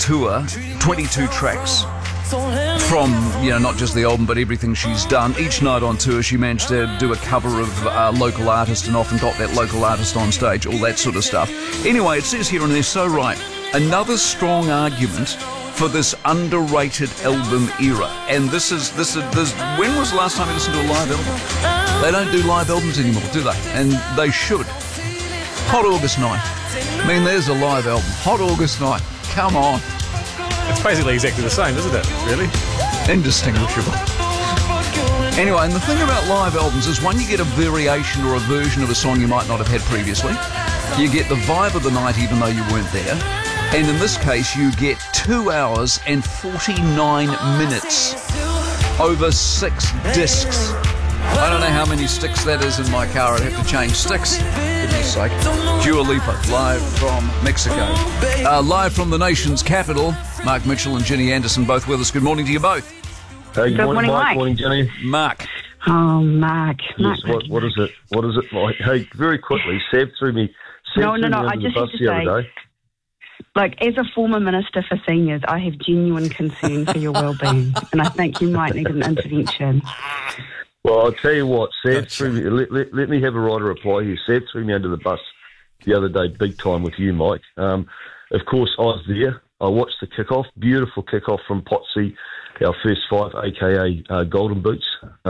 tour, 22 tracks. From, not just the album, but everything she's done. Each night on tour, she managed to do a cover of a local artist and often got that local artist on stage, all that sort of stuff. Anyway, it says here, and they're so right, another strong argument for this underrated album era. And this is when was the last time you listened to a live album? They don't do live albums anymore, do they? And they should. Hot August Night. I mean, there's a live album. Hot August Night. Come on. It's basically exactly the same, isn't it? Really? Indistinguishable. Anyway, and the thing about live albums is, one, you get a variation or a version of a song you might not have had previously. You get the vibe of the night even though you weren't there. And in this case, you get 2 hours and 49 minutes over 6 discs. I don't know how many sticks that is in my car. I'd have to change sticks. Goodness sake. Dua Lipa, live from Mexico. Live from the nation's capital, Mark Mitchell and Jenny Anderson, both with us. Good morning to you both. Hey, good morning, Mike. Morning, Jenny. Mark. Oh, Mark. Yes, what is it? What is it like? Hey, very quickly, Seb threw me under the bus the other day. Look, as a former Minister for Seniors, I have genuine concern for your well-being, and I think you might need an intervention. Well, I'll tell you what, Seb threw me, let me have a right reply here. Seb threw me under the bus the other day, big time with you, Mike. Of course, I was there. I watched the kickoff, beautiful kickoff from Potsy, our first 5, a.k.a. Golden Boots.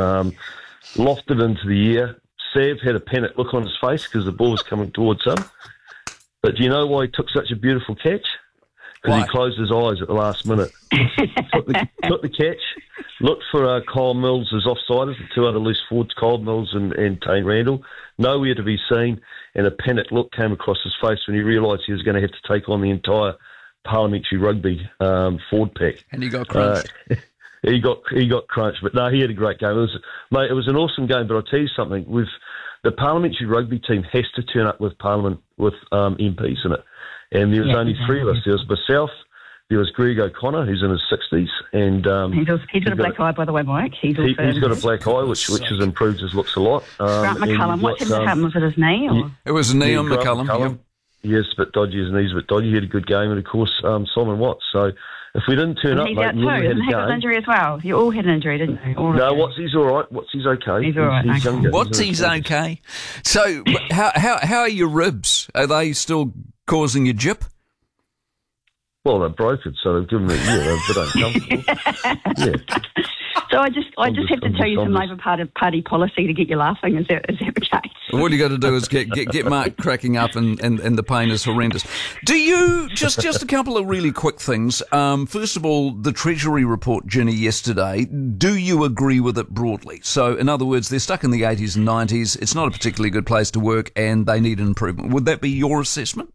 Lofted into the air. Seb had a panic look on his face because the ball was coming towards him. But do you know why he took such a beautiful catch? Because he closed his eyes at the last minute. took the catch, looked for Kyle Mills as offsiders, the two other loose forwards, Kyle Mills and Tane Randall. Nowhere to be seen, and a panicked look came across his face when he realised he was going to have to take on the entire parliamentary rugby forward pack. And he got crunched. He got crunched, but no, he had a great game. It was an awesome game, but I'll tell you something, the parliamentary rugby team has to turn up with Parliament, with MPs in it. And there was only 3 of us. There was myself, there was Greg O'Connor, who's in his 60s. And he's got a black eye, by the way, Mike. He's got a black eye, which has improved his looks a lot. Grant McCullum, what happened? Was it his knee? Or? It was a knee on McCullum. Yes, but dodgy, his knee's a bit dodgy. He had a good game. And, of course, Simon Watts. So if we didn't turn up, mate, we wouldn't have had a game. He had an injury as well. You all had an injury, didn't you? No, Watsy's all right. Watsy's okay. He's all right. He's younger. Watsy's okay. So how are your ribs? Are they still causing you jip? Well, they're broken, so they've given me they're a bit uncomfortable. Yeah. So I just have to tell you some Labour Party policy to get you laughing. Is that okay? All you got to do is get Mark cracking up, and the pain is horrendous. Do you just a couple of really quick things? First of all, the Treasury report, Ginny, yesterday. Do you agree with it broadly? So, in other words, they're stuck in the 80s and 90s. It's not a particularly good place to work, and they need an improvement. Would that be your assessment?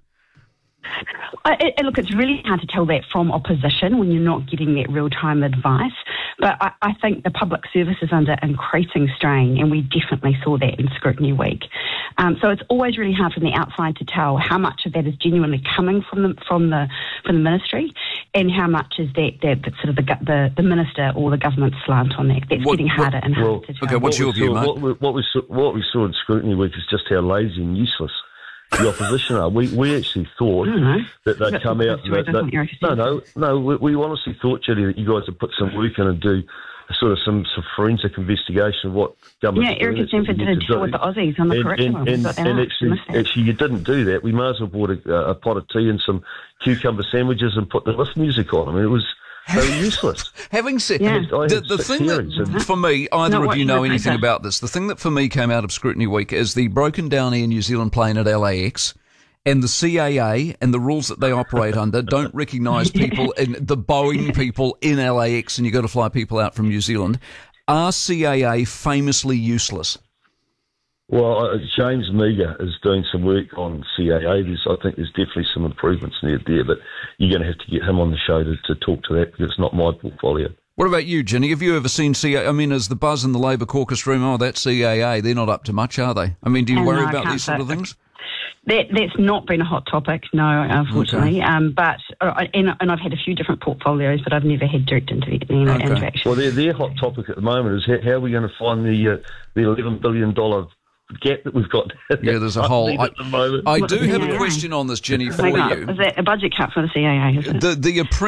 Look, it's really hard to tell that from opposition when you're not getting that real-time advice. But I think the public service is under increasing strain, and we definitely saw that in Scrutiny Week. So it's always really hard from the outside to tell how much of that is genuinely coming from the ministry, and how much is that sort of the minister or the government slant on that. That's getting harder and harder to tell. Okay, what's your view, mate? What we saw in Scrutiny Week is just how lazy and useless the opposition are. We actually thought that they'd come out. We honestly thought, Judy, that you guys would put some work in and do sort of some forensic investigation of what government. Yeah, Erica Stanford did a tour with the Aussies on the curriculum. And actually, you didn't do that. We might as well bought a pot of tea and some cucumber sandwiches and put the lift music on. I mean, it was. They were useless. Having said the thing that, for me, either of you know anything about this, the thing that for me came out of Scrutiny Week is the broken down Air New Zealand plane at LAX, and the CAA and the rules that they operate under don't recognise people, in the Boeing people in LAX, and you've got to fly people out from New Zealand. Are CAA famously useless? Well, James Meagher is doing some work on CAA. I think there's definitely some improvements needed there, but you're going to have to get him on the show to talk to that, because it's not my portfolio. What about you, Ginny? Have you ever seen CAA? I mean, is the buzz in the Labour caucus room, that's CAA, they're not up to much, are they? I mean, do you worry about these sort of things? That's not been a hot topic, no, unfortunately. Okay. But I've had a few different portfolios, but I've never had direct interaction. Well, their hot topic at the moment is how are we going to find the $11 billion gap that we've got. Yeah, there's a whole. I do have a question on this, Jenny, for you. Is that a budget cut for the CAA? Is it? The